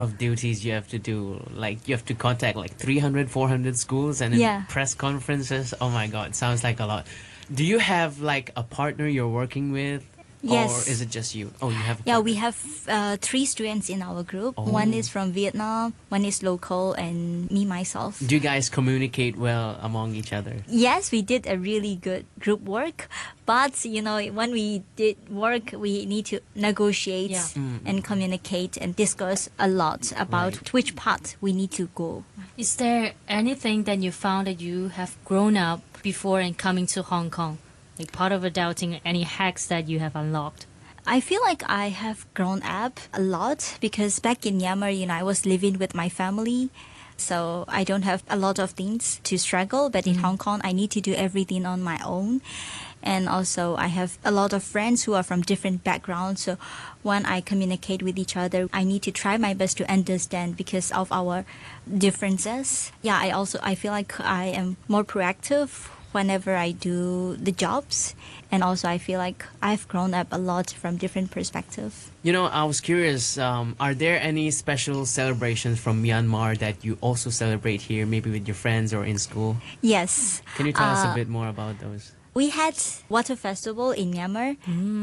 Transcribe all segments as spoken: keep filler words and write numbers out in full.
of duties you have to do. Like you have to contact like three hundred, four hundred schools and then Yeah. press conferences. Oh my God, sounds like a lot. Do you have like a partner you're working with? Or Yes. is it just you? Oh, you have a Yeah, we partner. have uh, three students in our group. Oh. One is from Vietnam, one is local, and me myself. Do you guys communicate well among each other? Yes, we did a really good group work, but you know, when we did work, we need to negotiate Yeah. and communicate and discuss a lot about Right. which path we need to go. Is there anything that you found that you have grown up before and coming to Hong Kong? Like part of adulting, any hacks that you have unlocked? I feel like I have grown up a lot because back in Myanmar, you know, I was living with my family. So I don't have a lot of things to struggle. But in Hong Kong, I need to do everything on my own. And also I have a lot of friends who are from different backgrounds. So when I communicate with each other, I need to try my best to understand because of our differences. Yeah, I also, I feel like I am more proactive whenever I do the jobs. And also I feel like I've grown up a lot from different perspectives. You know, I was curious, um, are there any special celebrations from Myanmar that you also celebrate here, maybe with your friends or in school? Yes. Can you tell us a Uh, bit more about those? We had Water Festival in Myanmar.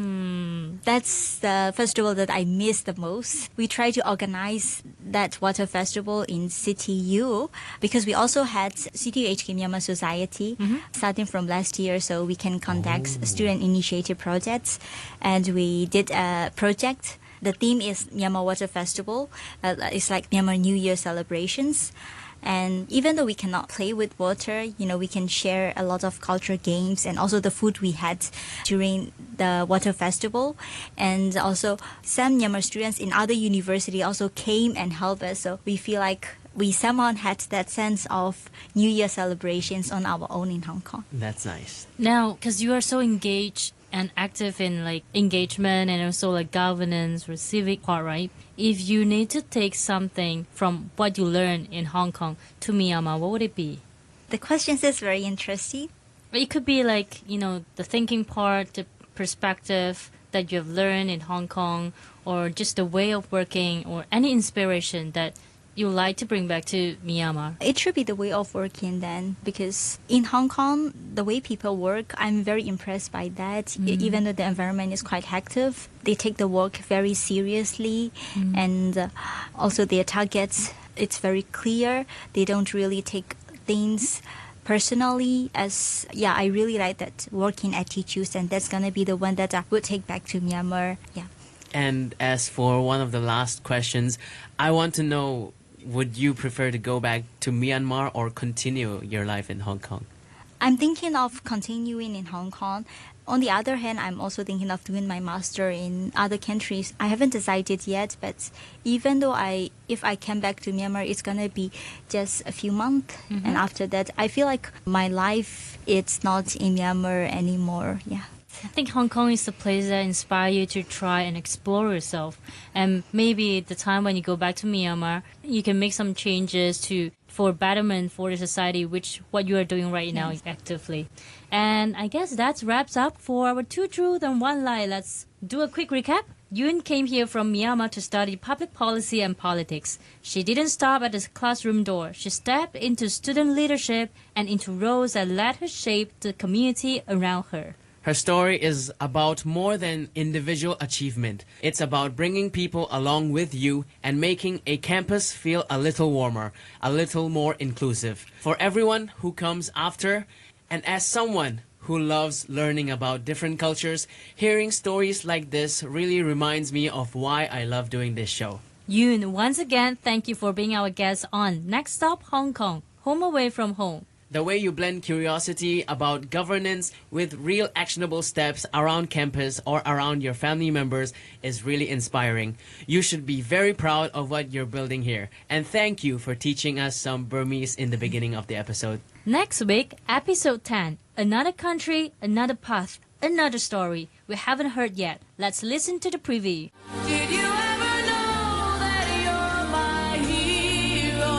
Mm. That's the festival that I miss the most. We try to organize that water festival in City U because we also had C T U H K Myanmar Society starting from last year, so we can conduct student initiative projects. And we did a project. The theme is Myanmar Water Festival. Uh, it's like Myanmar New Year celebrations. And even though we cannot play with water, you know, we can share a lot of cultural games and also the food we had during the water festival. And also some Myanmar students in other university also came and helped us. So we feel like we somehow had that sense of New Year celebrations on our own in Hong Kong. That's nice. Now, because you are so engaged and active in like engagement and also like governance or civic part, right? If you need to take something from what you learned in Hong Kong to Myanmar, what would it be? The question is very interesting. It could be like, you know, the thinking part, the perspective that you have learned in Hong Kong, or just the way of working, or any inspiration that you like to bring back to Myanmar. It should be the way of working then, because in Hong Kong, the way people work, I'm very impressed by that. E- Even though the environment is quite hectic, they take the work very seriously, and uh, also their targets, it's very clear. They don't really take things personally. As yeah, I really like that working attitudes, and that's gonna be the one that I would take back to Myanmar. Yeah. And as for one of the last questions, I want to know, would you prefer to go back to Myanmar or continue your life in Hong Kong? I'm thinking of continuing in Hong Kong. On the other hand, I'm also thinking of doing my master in other countries. I haven't decided yet, but even though I, if I come back to Myanmar, it's gonna be just a few months, and after that, I feel like my life it's not in Myanmar anymore. Yeah. I think Hong Kong is the place that inspire you to try and explore yourself. And maybe the time when you go back to Myanmar, you can make some changes to for betterment for the society, which what you are doing right now actively. And I guess that wraps up for our two truth and one lie. Let's do a quick recap. Yoon came here from Myanmar to study public policy and politics. She didn't stop at the classroom door. She stepped into student leadership and into roles that let her shape the community around her. Her story is about more than individual achievement. It's about bringing people along with you and making a campus feel a little warmer, a little more inclusive for everyone who comes after. And as someone who loves learning about different cultures, hearing stories like this really reminds me of why I love doing this show. Yoon, once again, thank you for being our guest on Next Stop Hong Kong, Home Away from Home. The way you blend curiosity about governance with real actionable steps around campus or around your family members is really inspiring. You should be very proud of what you're building here. And thank you for teaching us some Burmese in the beginning of the episode. Next week, episode ten, another country, another path, another story we haven't heard yet. Let's listen to the preview. Did you ever know that you're my hero?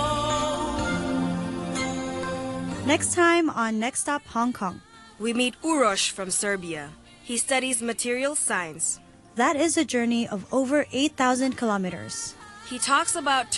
Next time on Next Stop Hong Kong. We meet Urosh from Serbia. He studies material science. That is a journey of over eight thousand kilometers. He talks about